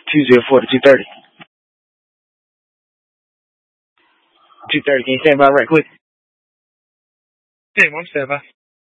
204 to 230. 230, can you stand by right quick? Yeah, I'm standing by.